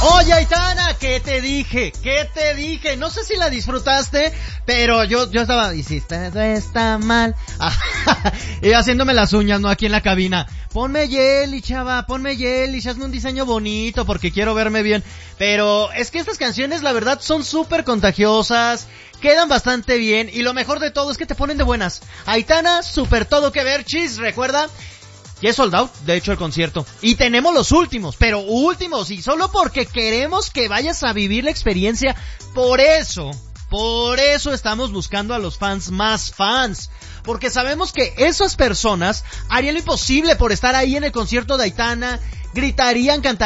Oye, Aitana, ¿qué te dije? No sé si la disfrutaste, pero yo estaba, y si está mal, y haciéndome las uñas, ¿no? Aquí en la cabina. Ponme Yeli, chava, hazme un diseño bonito porque quiero verme bien. Pero es que estas canciones, la verdad, son súper contagiosas, quedan bastante bien, y lo mejor de todo es que te ponen de buenas. Aitana, súper todo que ver, chis, recuerda. Ya es sold out, de hecho, el concierto. Y tenemos los últimos, pero últimos, y solo porque queremos que vayas a vivir la experiencia. Por eso estamos buscando a los fans más fans. Porque sabemos que esas personas harían lo imposible por estar ahí en el concierto de Aitana, gritarían, cantarían.